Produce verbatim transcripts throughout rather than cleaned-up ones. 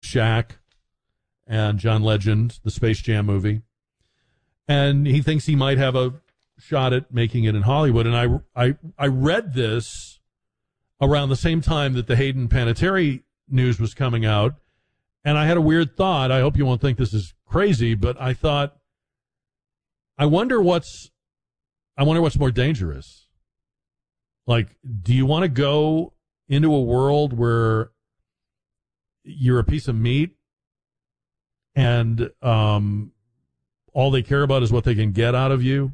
Shaq and John Legend, the Space Jam movie. And he thinks he might have a shot at making it in Hollywood. And I, I, I read this around the same time that the Hayden Panettiere news was coming out. And I had a weird thought. I hope you won't think this is crazy, but I thought, I wonder what's, I wonder what's more dangerous. Like, do you want to go into a world where you're a piece of meat and um, all they care about is what they can get out of you,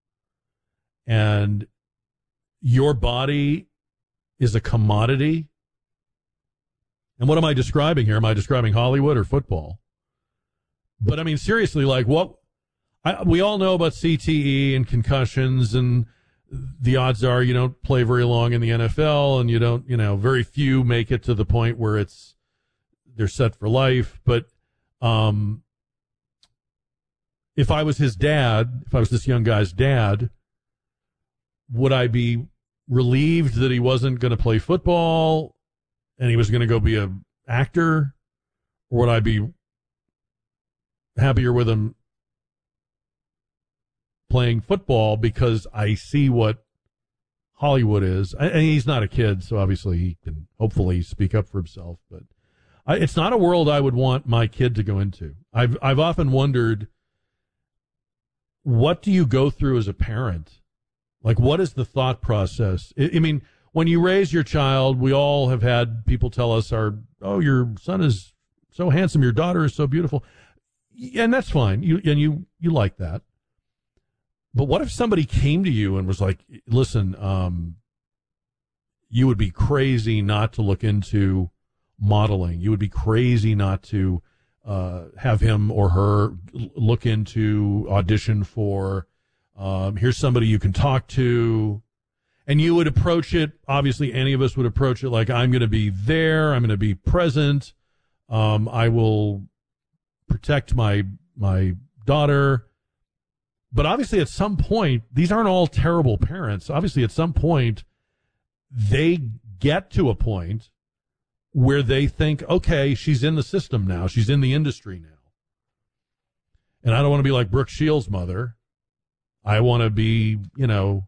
and your body is a commodity? And what am I describing here? Am I describing Hollywood or football? But I mean, seriously, like what, I, we all know about C T E and concussions, and the odds are you don't play very long in the N F L, and you don't, you know, very few make it to the point where it's, they're set for life. But um, if I was his dad, if I was this young guy's dad, would I be relieved that he wasn't going to play football and he was going to go be an actor? Or would I be happier with him playing football because I see what Hollywood is? And he's not a kid, so obviously he can hopefully speak up for himself. But I, it's not a world I would want my kid to go into. I've I've often wondered, what do you go through as a parent? Like, what is the thought process? I, I mean, when you raise your child, we all have had people tell us, "Our oh, your son is so handsome, your daughter is so beautiful," and that's fine. You and you you like that. But what if somebody came to you and was like, listen, um, you would be crazy not to look into modeling. You would be crazy not to uh, have him or her look into audition for, um, here's somebody you can talk to. And you would approach it, obviously any of us would approach it like, I'm going to be there, I'm going to be present, um, I will protect my my daughter. But obviously at some point, these aren't all terrible parents. Obviously at some point, they get to a point where they think, okay, she's in the system now. She's in the industry now. And I don't want to be like Brooke Shields' mother. I want to be, you know,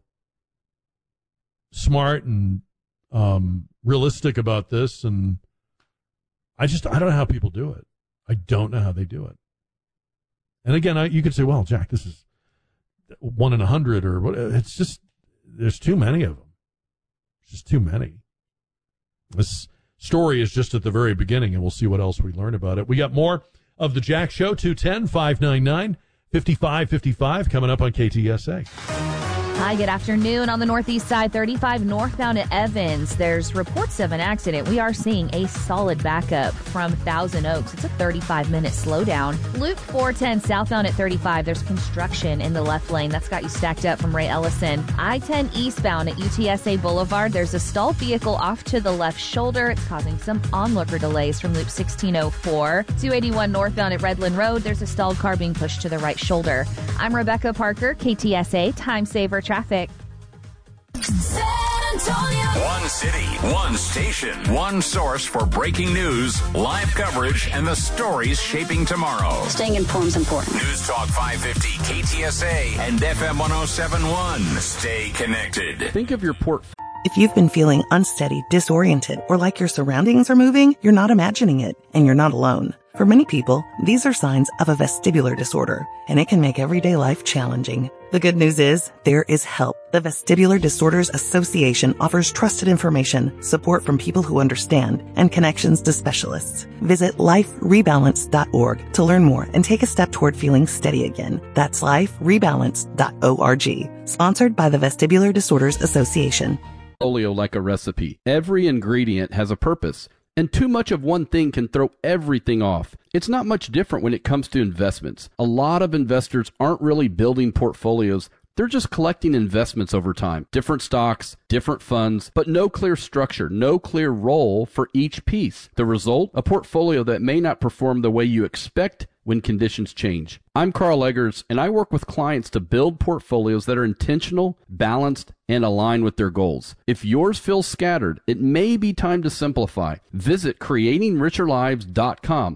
smart and um, realistic about this. And I just, I don't know how people do it. I don't know how they do it. And again, I, you could say, well, Jack, this is one in a hundred or what. It's just, there's too many of them. It's just too many. This story is just at the very beginning, and we'll see what else we learn about it. We got more of the Jack Show, two one zero, five nine nine, five five five five, coming up on K T S A. Hi, good afternoon. On the northeast side, thirty-five northbound at Evans, there's reports of an accident. We are seeing a solid backup from Thousand Oaks. It's a thirty-five minute slowdown. Loop four ten southbound at thirty-five, there's construction in the left lane. That's got you stacked up from Ray Ellison. I ten eastbound at U T S A Boulevard, there's a stalled vehicle off to the left shoulder. It's causing some onlooker delays from Loop sixteen oh four. two eighty-one northbound at Redland Road, there's a stalled car being pushed to the right shoulder. I'm Rebecca Parker, K T S A Time Saver Traffic. San Antonio. One city, one station, one source for breaking news, live coverage, and the stories shaping tomorrow. Staying informed is important. News Talk five fifty, K T S A, and F M one oh seven point one. Stay connected. Think of your portfolio. If you've been feeling unsteady, disoriented, or like your surroundings are moving, you're not imagining it, and you're not alone. For many people, these are signs of a vestibular disorder, and it can make everyday life challenging. The good news is, there is help. The Vestibular Disorders Association offers trusted information, support from people who understand, and connections to specialists. Visit life rebalance dot org to learn more and take a step toward feeling steady again. That's life rebalance dot org. Sponsored by the Vestibular Disorders Association. Portfolio like a recipe. Every ingredient has a purpose, and too much of one thing can throw everything off. It's not much different when it comes to investments. A lot of investors aren't really building portfolios. They're just collecting investments over time. Different stocks, different funds, but no clear structure, no clear role for each piece. The result? A portfolio that may not perform the way you expect when conditions change. I'm Carl Eggers, and I work with clients to build portfolios that are intentional, balanced, and align with their goals. If yours feels scattered, it may be time to simplify. Visit creating richer lives dot com